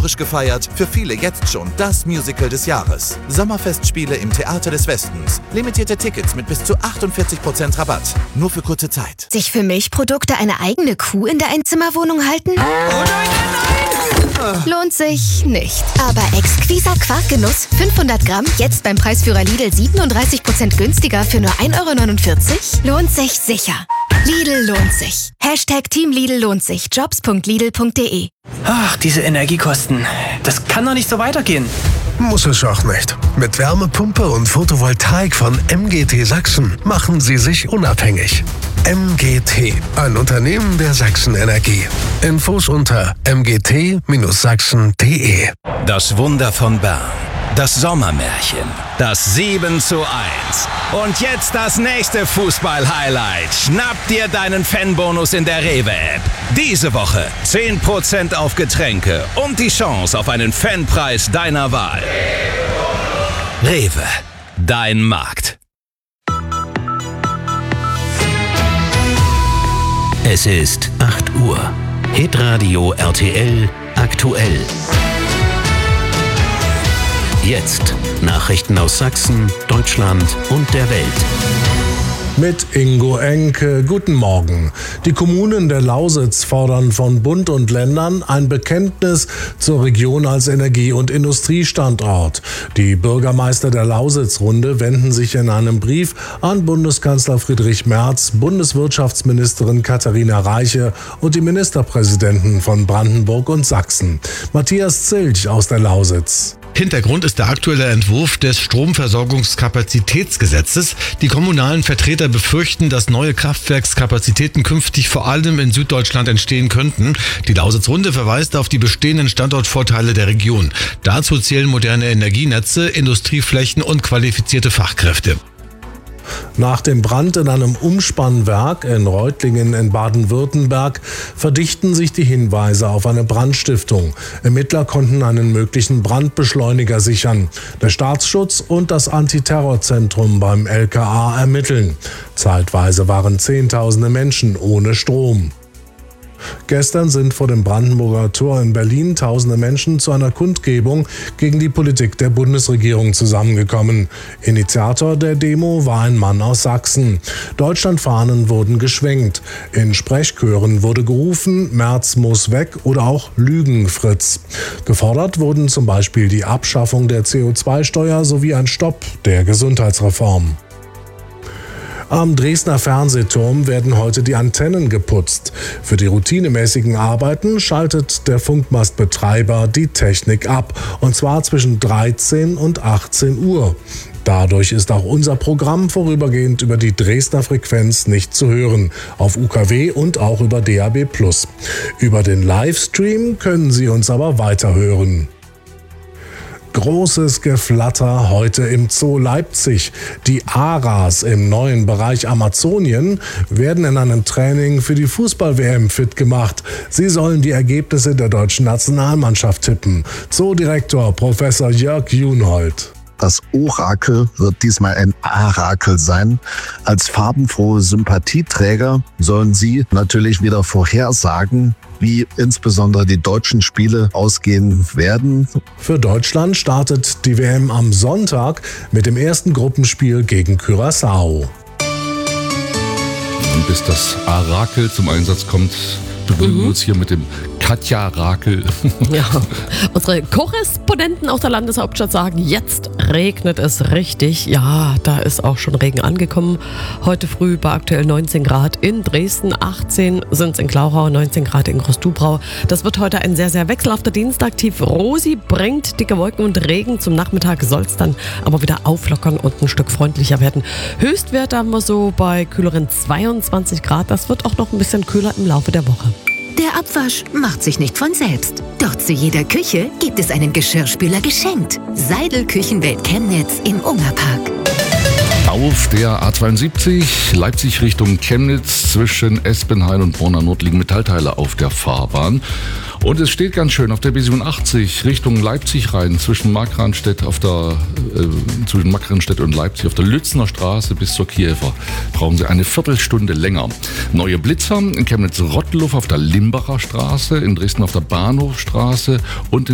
frisch gefeiert, für viele jetzt schon das Musical des Jahres. Sommerfestspiele im Theater des Westens. Limitierte Tickets mit bis zu 48% Rabatt. Nur für kurze Zeit. Sich für Milchprodukte eine eigene Kuh in der Einzimmerwohnung halten? Oh nein! Lohnt sich nicht. Aber exquiser Quarkgenuss, 500 Gramm, jetzt beim Preisführer Lidl 37% günstiger für nur 1,49 €? Lohnt sich sicher. Lidl lohnt sich. Team Lidl lohnt sich. Jobs.lidl.de. Ach, diese Energiekosten. Das kann doch nicht so weitergehen. Muss es auch nicht. Mit Wärmepumpe und Photovoltaik von MGT Sachsen machen Sie sich unabhängig. MGT, ein Unternehmen der Sachsen Energie. Infos unter mgt-sachsen.de. Das Wunder von Bern. Das Sommermärchen. Das 7:1. Und jetzt das nächste Fußball-Highlight. Schnapp dir deinen Fanbonus in der Rewe-App. Diese Woche 10% auf Getränke und die Chance auf einen Fanpreis deiner Wahl. Rewe. Dein Markt. Es ist 8 Uhr. Hitradio RTL aktuell. Jetzt Nachrichten aus Sachsen, Deutschland und der Welt. Mit Ingo Enke, guten Morgen. Die Kommunen der Lausitz fordern von Bund und Ländern ein Bekenntnis zur Region als Energie- und Industriestandort. Die Bürgermeister der Lausitzrunde wenden sich in einem Brief an Bundeskanzler Friedrich Merz, Bundeswirtschaftsministerin Katharina Reiche und die Ministerpräsidenten von Brandenburg und Sachsen. Matthias Zilch aus der Lausitz. Hintergrund ist der aktuelle Entwurf des Stromversorgungskapazitätsgesetzes. Die kommunalen Vertreter befürchten, dass neue Kraftwerkskapazitäten künftig vor allem in Süddeutschland entstehen könnten. Die Lausitzrunde verweist auf die bestehenden Standortvorteile der Region. Dazu zählen moderne Energienetze, Industrieflächen und qualifizierte Fachkräfte. Nach dem Brand in einem Umspannwerk in Reutlingen in Baden-Württemberg verdichten sich die Hinweise auf eine Brandstiftung. Ermittler konnten einen möglichen Brandbeschleuniger sichern. Der Staatsschutz und das Antiterrorzentrum beim LKA ermitteln. Zeitweise waren Zehntausende Menschen ohne Strom. Gestern sind vor dem Brandenburger Tor in Berlin tausende Menschen zu einer Kundgebung gegen die Politik der Bundesregierung zusammengekommen. Initiator der Demo war ein Mann aus Sachsen. Deutschlandfahnen wurden geschwenkt. In Sprechchören wurde gerufen, Merz muss weg oder auch Lügen, Fritz. Gefordert wurden zum Beispiel die Abschaffung der CO2-Steuer sowie ein Stopp der Gesundheitsreform. Am Dresdner Fernsehturm werden heute die Antennen geputzt. Für die routinemäßigen Arbeiten schaltet der Funkmastbetreiber die Technik ab, und zwar zwischen 13 und 18 Uhr. Dadurch ist auch unser Programm vorübergehend über die Dresdner Frequenz nicht zu hören, auf UKW und auch über DAB+. Über den Livestream können Sie uns aber weiterhören. Großes Geflatter heute im Zoo Leipzig. Die Aras im neuen Bereich Amazonien werden in einem Training für die Fußball-WM fit gemacht. Sie sollen die Ergebnisse der deutschen Nationalmannschaft tippen. Zoodirektor Professor Jörg Junhold. Das Orakel wird diesmal ein Arakel sein. Als farbenfrohe Sympathieträger sollen Sie natürlich wieder vorhersagen, wie insbesondere die deutschen Spiele ausgehen werden. Für Deutschland startet die WM am Sonntag mit dem ersten Gruppenspiel gegen Curaçao. Und bis das Arakel zum Einsatz kommt, begrüßen wir uns hier mit dem Katja-Rakel. Ja, unsere Korrespondenten aus der Landeshauptstadt sagen, jetzt regnet es richtig. Ja, da ist auch schon Regen angekommen. Heute früh bei aktuell 19 Grad in Dresden, 18 sind es in Glauchau, 19 Grad in Groß-Dubrau. Das wird heute ein sehr, sehr wechselhafter Dienstag. Tief Rosi bringt dicke Wolken und Regen. Zum Nachmittag soll es dann aber wieder auflockern und ein Stück freundlicher werden. Höchstwerte haben wir so bei kühleren 22 Grad. Das wird auch noch ein bisschen kühler im Laufe der Woche. Der Abwasch macht sich nicht von selbst. Doch zu jeder Küche gibt es einen Geschirrspüler geschenkt. Seidel Küchenwelt Chemnitz im Ungerpark. Auf der A72 Leipzig Richtung Chemnitz zwischen Espenhain und Borna Nord liegen Metallteile auf der Fahrbahn. Und es steht ganz schön auf der B87 Richtung Leipzig rein, zwischen Markranstädt und Leipzig auf der Lützner Straße bis zur Kiewer. Brauchen Sie eine Viertelstunde länger. Neue Blitzer in Chemnitz-Rottelow auf der Limbacher Straße, in Dresden auf der Bahnhofstraße und in